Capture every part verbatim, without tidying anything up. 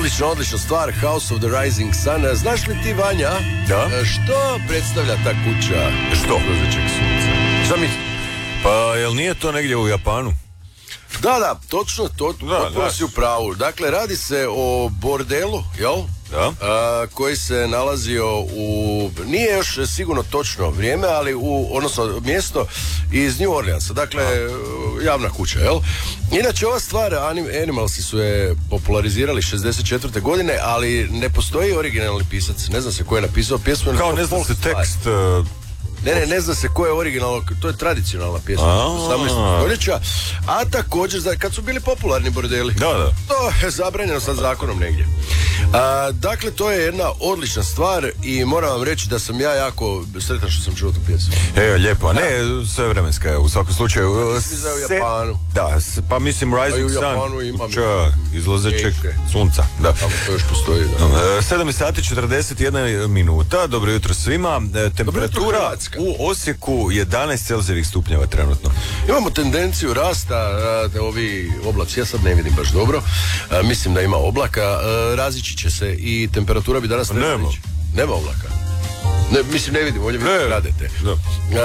Odlična, odlična stvar, House of the Rising Sun. Znaš li ti, Vanja, da? što predstavlja ta kuća? Što? Izlazećeg sunca. Šta misliš? Pa, jel nije to negdje u Japanu? Da, da, točno, to, potpuno si u pravu. Dakle, radi se o bordelu, jel? Da. A, koji se nalazio u, nije još sigurno točno vrijeme, ali u, odnosno mjesto iz New Orleansa, dakle da. Javna kuća, jel? Inače, ova stvar, Animalsi su je popularizirali šezdeset četvrte godine, ali ne postoji originalni pisac, ne zna se ko je napisao pjesmu. Kao ne zna se tekst... Uh... Ne, ne, ne zna se ko je originalno, to je tradicionalna pjesma osamnaestog stoljeća, a također kad su bili popularni bordeli. Da, da. To je zabranjeno sad zakonom negdje. A, dakle, to je jedna odlična stvar i moram vam reći da sam ja jako sretan što sam čuo tu pjesmu. E, lijepo, a ne, sve vremenska je u svakom slučaju. Se... u Japanu. Da, pa mislim Rising Sun. Pa u Japanu imam. Čak, izlazećeg sunca. Da. Tamo to još postoji, da. sedam sati četrdeset jedna minuta, dobro jutro svima. Temperatura u Osijeku jedanaest celzijevih stupnjeva trenutno. Imamo tendenciju rasta, ovi oblaci, ja sad ne vidim baš dobro, a, mislim da ima oblaka, razići će se i temperatura bi danas nema. Nema oblaka. Ne, mislim, ne vidim, ovdje vi radite. Uh,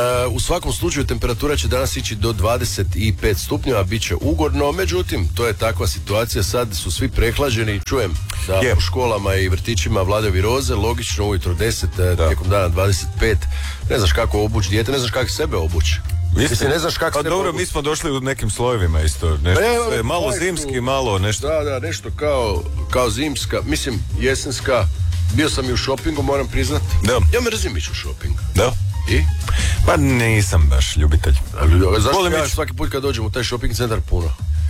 u svakom slučaju temperatura će danas ići do dvadeset pet stupnjeva, bit će ugodno, međutim, to je takva situacija, sad su svi prehlađeni, čujem da yep. u školama i vrtićima vladaju viroze, logično ujutro deset, da. tijekom dana dvadeset pet, ne znaš kako obući dijete, ne znaš kako sebe obući. Mislim, ne znaš kako pa dobro, obući. Mi smo došli u nekim slojevima isto, nešto, pa je, malo zimski, tu, malo nešto. Da, da, nešto kao, kao zimska, mislim, jesenska. Bio sam i u šopingu, moram priznat. Da. Ja mrzim ići u šoping. Da. I? Pa nisam baš ljubitelj. A, zašto Volim ja ići? Svaki put kad dođem u taj šoping centar puno?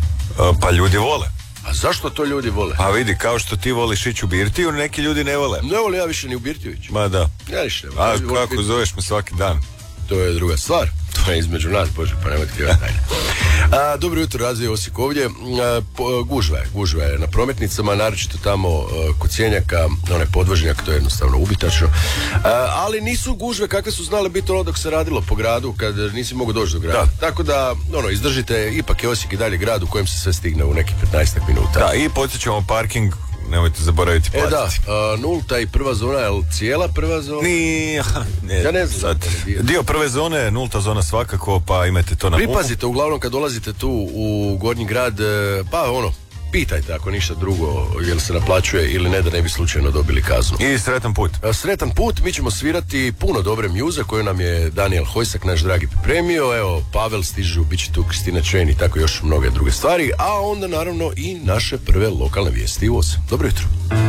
A, pa ljudi vole. A zašto to ljudi vole? Pa vidi, kao što ti voliš ići u birtiju, neki ljudi ne vole. Ne voli ja više ni u birtiju ići. Ma da. Ja više ne volim. A kako birtiju. Zoveš me svaki dan? To je druga stvar. To je između nas, Bože, pa nemojte krivati tajne. A, dobro jutro, Razvije Osijek ovdje. A, po, gužva je, gužva je na prometnicama, naročito tamo a, kod Cijenjaka, onaj podvožnjak, to je jednostavno ubitačno. A, ali nisu gužve kakve su znale biti ono dok se radilo po gradu, kad nisi mogu doći do grada. Da. Tako da, ono, izdržite, ipak je Osijek i dalje grad u kojem se sve stigne u nekih petnaestak minuta. Da, i podsjećamo parking, nemojte zaboraviti platiti. E da, a, nulta i prva zona, je li cijela prva zona? Nije, ne, ja ne znam. Sad, dio. dio prve zone, nulta zona svakako, pa imate to na umu. Pripazite, uglavnom kad dolazite tu u Gornji grad, pa ono, pitajte ako ništa drugo, jel se naplaćuje ili ne, da ne bi slučajno dobili kaznu. I sretan put. Sretan put, mi ćemo svirati puno dobre mjuze koju nam je Daniel Hojsak, naš dragi, pripremio. Evo, Pavel stižu, bit će tu Kristina Čen i tako još mnoge druge stvari, a onda naravno i naše prve lokalne vijesti u osam. Dobro jutro.